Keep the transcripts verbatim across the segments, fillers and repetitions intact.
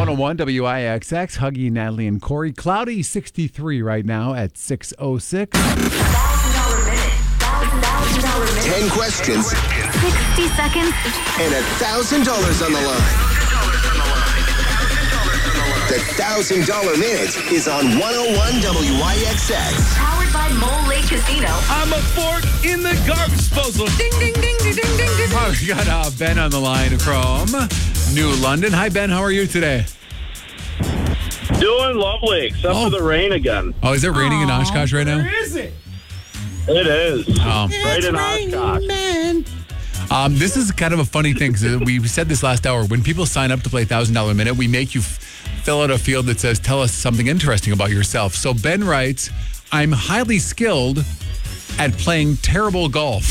one oh one W I X X, Huggy, Natalie, and Corey. Cloudy, sixty-three right now at six oh six. Ten questions. sixty seconds. And a thousand dollars on the line. The thousand dollar minute is on one oh one W I X X. Powered by Mole Lake Casino. I'm a fork in the garbage disposal. Ding, ding, ding, ding, ding, ding, ding. Oh, we got uh, Ben on the line from New London. Hi, Ben. How are you today? Doing lovely, except Oh. for the rain again. Oh, is it raining in Oshkosh right now? Where is it? It is. Oh. Right in Oshkosh. Um, this is kind of a funny thing, because we said this last hour. When people sign up to play one thousand dollar Minute, we make you f- fill out a field that says, tell us something interesting about yourself. So Ben writes, I'm highly skilled at playing terrible golf.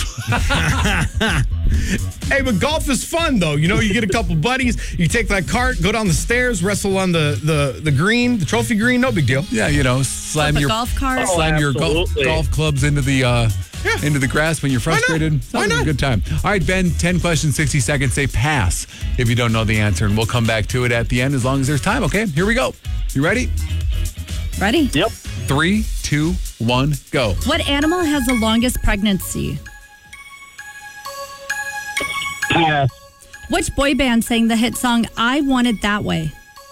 Hey, but golf is fun, though. You know, you get a couple buddies, you take that cart, go down the stairs, wrestle on the, the, the green, the trophy green, no big deal. Yeah, you know, slam Flip a your golf cart. slam Oh, your golf, absolutely. golf clubs into the uh, Yeah. into the grass when you're not? frustrated. Why Sounds like not? a good time. All right, Ben, ten questions, sixty seconds. Say pass if you don't know the answer, and we'll come back to it at the end as long as there's time. Okay, here we go. You ready? Ready? Yep. Three, two, one, go. What animal has the longest pregnancy? Pass. Which boy band sang the hit song I Want It That Way?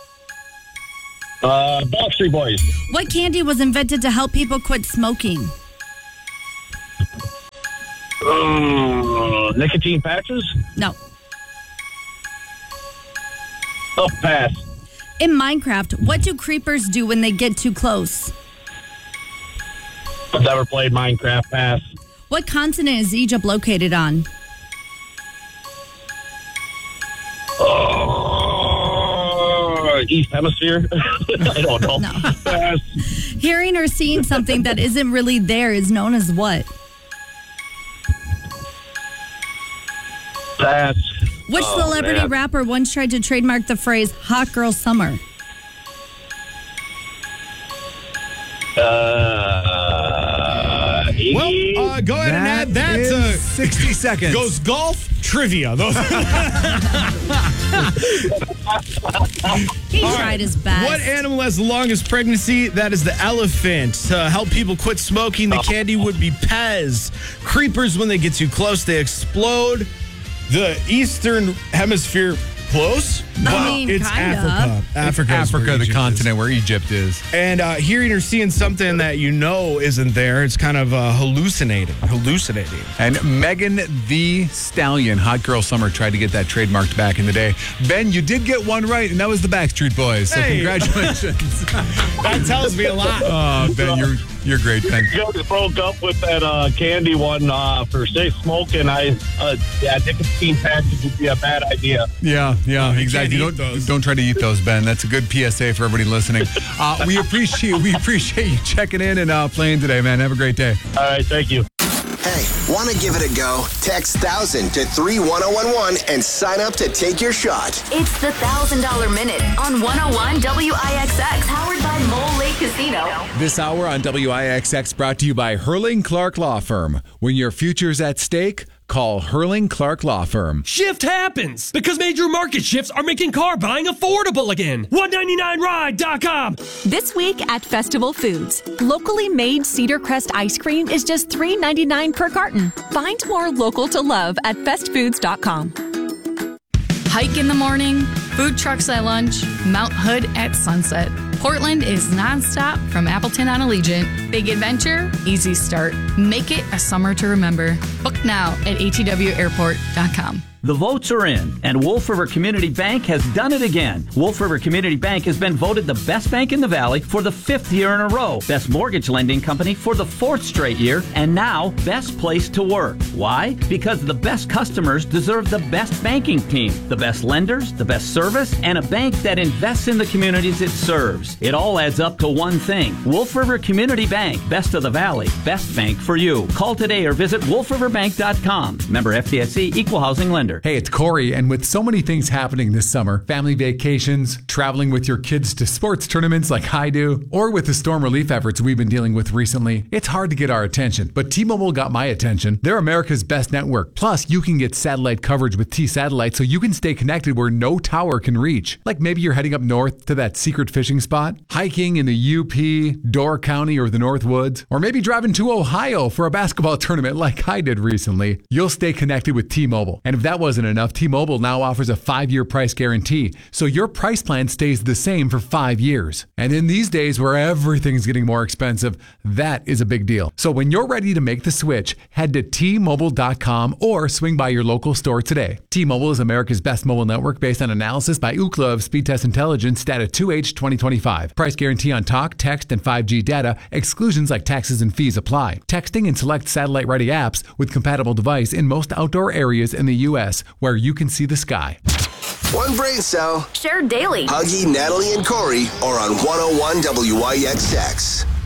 Uh, Backstreet Boys. What candy was invented to help people quit smoking? Uh, nicotine patches. No. Oh, pass. In Minecraft, what do creepers do when they get too close? I've never played Minecraft. Pass. What continent is Egypt located on? Uh, East Hemisphere. I don't know. No. Pass. Hearing or seeing something that isn't really there is known as what? Pass. Which Oh, celebrity man. rapper once tried to trademark the phrase hot girl summer? Uh, Iggy. Well, uh, go ahead and add that is to sixty seconds. Goes golf trivia. Those. He tried his best. What animal has the longest pregnancy? That is the elephant. To help people quit smoking, the candy would be Pez. Creepers, when they get too close, they explode. The Eastern Hemisphere, close, but mean, it's kinda. Africa. Africa, is Africa, where the Egypt continent where Egypt is. is. And uh, hearing or seeing something that you know isn't there, it's kind of uh, hallucinating. Hallucinating. And Megan the Stallion, Hot Girl Summer, tried to get that trademarked back in the day. Ben, you did get one right, and that was the Backstreet Boys. So Hey. congratulations. That tells me a lot. Oh, Ben, you're you're great, Ben. Just broke up with that uh, candy one uh, for safe smoking. I uh, yeah, nicotine patches would be a bad idea. Yeah, yeah, exactly. eat Don't those. don't try to eat those, Ben. That's a good P S A for everybody listening. Uh, we appreciate we appreciate you checking in and uh, playing today, man. Have a great day. All right, thank you. Hey, want to give it a go? Text one thousand to three one oh one one and sign up to take your shot. It's the one thousand dollar Minute on one oh one W I X X. Powered by Mole Lake Casino. This hour on W I X X brought to you by Hurling Clark Law Firm. When your future's at stake, call Hurling Clark Law Firm. Shift happens because major market shifts are making car buying affordable again. one ninety-nine ride dot com. This week at Festival Foods, locally made Cedar Crest ice cream is just three dollars and ninety-nine cents per carton. Find more local to love at fest foods dot com. Hike in the morning, food trucks at lunch, Mount Hood at sunset. Portland is nonstop from Appleton on Allegiant. Big adventure, easy start. Make it a summer to remember. Book now at A T W airport dot com. The votes are in, and Wolf River Community Bank has done it again. Wolf River Community Bank has been voted the best bank in the Valley for the fifth year in a row, best mortgage lending company for the fourth straight year, and now best place to work. Why? Because the best customers deserve the best banking team, the best lenders, the best service, and a bank that invests in the communities it serves. It all adds up to one thing. Wolf River Community Bank, best of the Valley, best bank for for you. Call today or visit wolf river bank dot com. Member F D I C, Equal Housing Lender. Hey, it's Corey, and with so many things happening this summer, family vacations, traveling with your kids to sports tournaments like I do, or with the storm relief efforts we've been dealing with recently, it's hard to get our attention. But T-Mobile got my attention. They're America's best network. Plus, you can get satellite coverage with T-Satellite so you can stay connected where no tower can reach. Like maybe you're heading up north to that secret fishing spot, hiking in the U P, Door County, or the North Woods, or maybe driving to Ohio for a basketball tournament like I did recently. You'll stay connected with T-Mobile. And if that wasn't enough, T-Mobile now offers a five-year price guarantee, so your price plan stays the same for five years. And in these days where everything's getting more expensive, that is a big deal. So when you're ready to make the switch, head to T Mobile dot com or swing by your local store today. T-Mobile is America's best mobile network based on analysis by Ookla of Speed Test Intelligence data two H twenty twenty-five. Price guarantee on talk, text, and five G data. Exclusions like taxes and fees apply. Texting and select satellite-ready apps with compatible device in most outdoor areas in the U S where you can see the sky. One brain cell. Shared daily. Huggy, Natalie, and Corey are on one oh one W I X X.